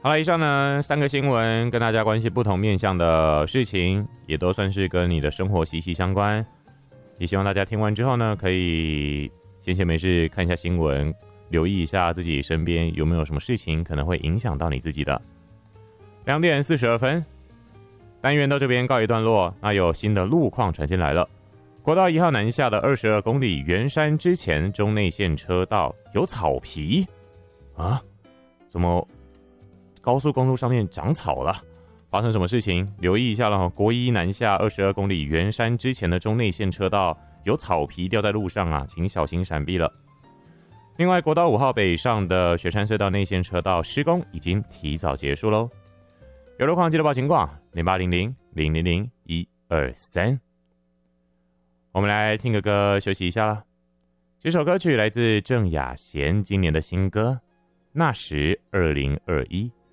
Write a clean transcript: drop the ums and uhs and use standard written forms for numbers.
好了，以上呢3个新闻跟大家关系不同面向的事情，也都算是跟你的生活息息相关。也希望大家听完之后呢，可以闲闲没事看一下新闻，留意一下自己身边有没有什么事情可能会影响到你自己的。2点42分，单元到这边告一段落。那有新的路况传进来了，国道1号南下的22公里圆山之前中内线车道有草皮啊？怎么高速公路上面长草了？发生什么事情？留意一下了。国一南下22公里圆山之前的中内线车道有草皮掉在路上啊，请小心闪避了。另外，国道5号北上的雪山隧道内线车道施工已经提早结束喽。有路况记得报情况0800000123。我们来听个歌休息一下啦。这首歌曲来自郑雅贤今年的新歌《那时2021》。